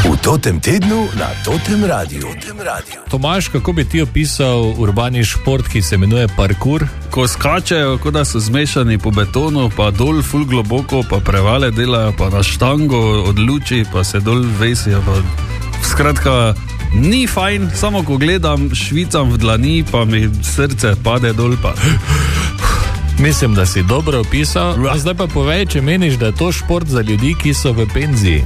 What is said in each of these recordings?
V Totem tednu na Totem Radiu. Tomaž, kako bi ti opisal urbani šport, ki se imenuje parkour? Ko skačejo, kot da so zmešani po betonu, pa dol ful globoko, pa prevale delajo, pa na štango od luči, pa se dol vesijo. Skratka, ni fajn, samo ko gledam, švicam v dlani, pa mi srce pade dol. Pa. Mislim, da si dobro opisal. Zdaj pa povej, če meniš, da je to šport za ljudi, ki so v penziji.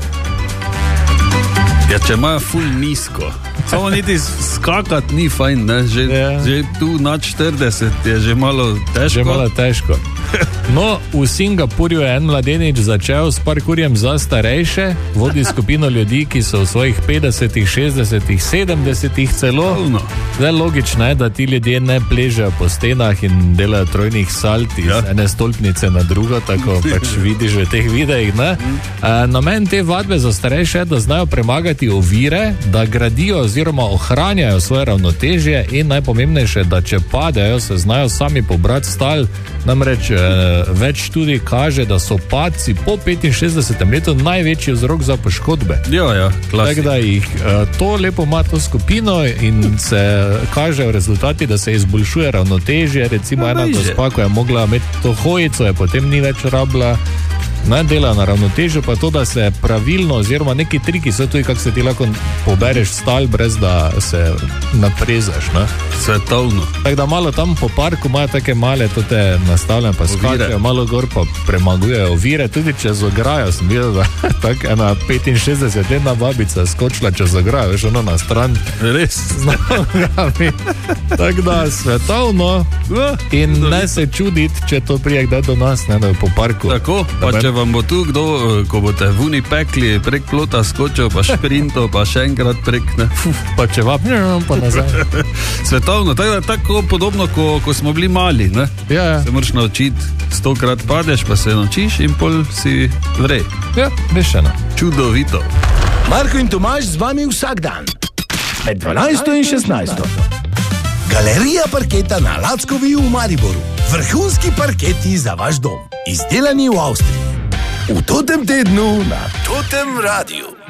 Ja, če imajo ful nizko. Samo niti skakati ni fajn, ne? Že tu nad 40 je že malo težko. No, v Singapurju je en mladenič začel s parkurjem za starejše, vodi skupino ljudi, ki so v svojih 50-ih, 60-ih, 70-ih celo. Zdaj logično je, da ti ljudje ne pležejo po stenah in delajo trojnih salt iz ene stolpnice na drugo, tako pač vidiš v teh videih, ne? Namen te vadbe za starejše je, da znajo premagati ovire, da gradijo oziroma ohranjajo svoje ravnotežje in najpomembnejše, da če padejo, se znajo sami pobrati s tal. Namreč več študij kaže, da so padci po 65. letu največji vzrok za poškodbe. Tako da jih to lepo ima to skupino in se kažejo rezultati, da se izboljšuje ravnotežje. Recimo ena gospa, ko je mogla imeti to hojico, je potem ni več rabila. Dela na ravnotežju, pa to, da se pravilno, oziroma neki triki so tudi, kako se ti lahko pobereš stal, brez da se naprezaš. Svetovno. Tako da malo tam po parku imajo take male tote nastavljene, pa skačejo malo gor, pa premagujejo ovire, tudi čez ograjo. Sem videl, da tako ena 65-letna babica skočila čez ograjo, veš, ono na stran. Res? Tako da svetovno in ne se čuditi, če to prije kdaj do nas, ne, da je po parku. Tako, pa če vam bo tu kdo, ko boste vuni pekli, prek plota skočil, pa šprinto, pa še enkrat prek, ne. Pa če pa nazaj. Svetovno, tako podobno, ko smo bili mali, ne. Se moraš naučiti, 100-krat padeš, pa se naučiš in pol si vrej. Rešeno. Čudovito. Marko in Tomaž z vami vsak dan. Med 12 in 16. Galerija parketa na Lackovi v Mariboru. Vrhunski parketi za vaš dom. Izdelani v Avstriji. V Totem tednu na Totem Radiu.